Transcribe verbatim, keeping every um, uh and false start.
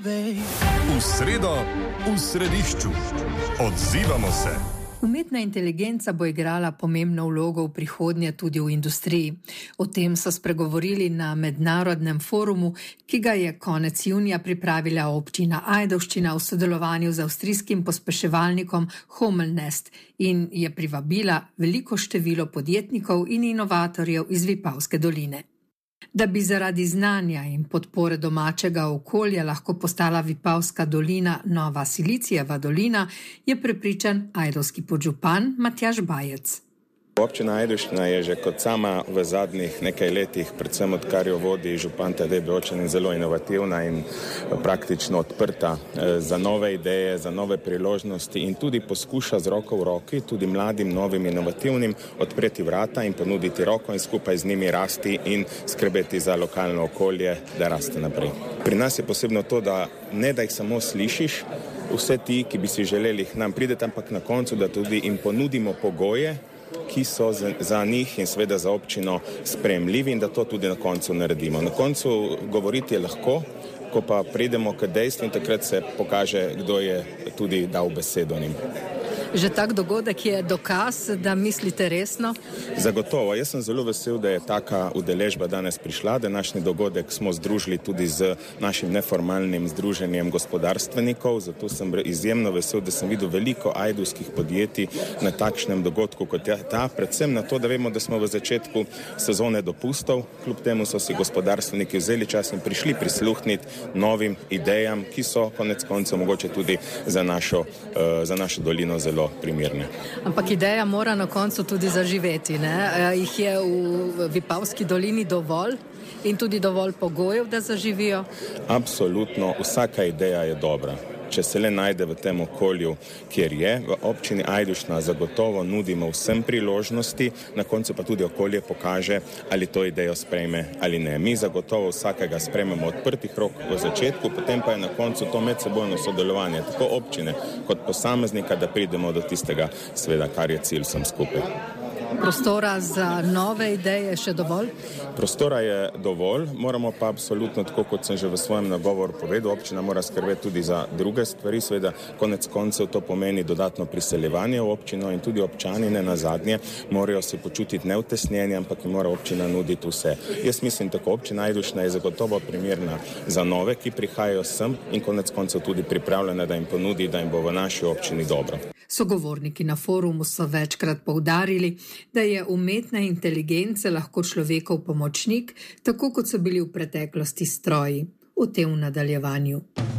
V sredo, v središču. Odzivamo se. Umetna inteligenca bo igrala pomembno vlogo v prihodnje tudi v industriji. O tem so spregovorili na mednarodnem forumu, ki ga je konec junija pripravila občina Ajdovščina v sodelovanju z avstrijskim pospeševalnikom Homelnest in je privabila veliko število podjetnikov in inovatorjev iz Vipavske doline. Da bi zaradi znanja in podpore domačega okolja lahko postala Vipavska dolina nova Silicijeva dolina, je prepričan ajdovski podžupan Matjaž Bajec. Občina Ajdovščina je že kot sama v zadnjih nekaj letih, predvsem odkar jo vodi župan Tadej Beočan, zelo inovativna in praktično odprta za nove ideje, za nove priložnosti in tudi poskuša z roko v roki, tudi mladim, novim, inovativnim, odpreti vrata in ponuditi roko in skupaj z njimi rasti in skrbeti za lokalno okolje, da raste naprej. Pri nas je posebno to, da ne da jih samo slišiš, vse ti, ki bi si želeli jih nam prideti, ampak na koncu, da tudi jim ponudimo pogoje, ki so za, za njih in seveda za občino sprejemljivi in da to tudi na koncu naredimo. Na koncu govoriti je lahko, ko pa pridemo k dejstvu in takrat se pokaže, kdo je tudi dal besedo njim. Že tak dogodek je dokaz, da mislite resno? Zagotovo. Jaz sem zelo vesel, da je taka udeležba danes prišla. Današnji dogodek smo združili tudi z našim neformalnim združenjem gospodarstvenikov, zato sem izjemno vesel, da sem videl veliko ajdovskih podjetij na takšnem dogodku kot je ta. Predvsem na to, da vemo, da smo v začetku sezone dopustov, kljub temu so si gospodarstveniki vzeli čas in prišli prisluhniti novim idejam, ki so konec koncev mogoče tudi za našo, za našo dolino zelo primerne. Ampak ideja mora na koncu tudi zaživeti, ne? Jih je v Vipavski dolini dovolj in tudi dovolj pogojev, da zaživijo? Absolutno, vsaka ideja je dobra. Če se le najde v tem okolju, kjer je, v občini Ajdovščina zagotovo nudimo vsem priložnosti, na koncu pa tudi okolje pokaže, ali to idejo sprejme ali ne. Mi zagotovo vsakega sprejmemo odprtih rok v začetku, potem pa je na koncu to medsebojno sodelovanje, tako občine kot posameznika, da pridemo do tistega, seveda, kar je cilj vsem skupaj. Prostora za nove ideje še dovolj? Prostora je dovolj, moramo pa absolutno, tako kot sem že v svojem nagovoru povedal, občina mora skrbeti tudi za druge stvari, seveda konec koncev to pomeni dodatno priseljevanje v občino in tudi občani ne nazadnje morajo se počutiti neutesnjeni, ampak jim mora občina nuditi vse. Jaz mislim, tako občina Ajdovščina je zagotovo primerna za nove, ki prihajajo sem in konec koncev tudi pripravljena, da jim ponudi, da jim bo v naši občini dobro. Sogovorniki na forumu so večkrat poudarili, da je umetna inteligenca lahko človekov pomočnik, tako kot so bili v preteklosti stroji. O tem v nadaljevanju.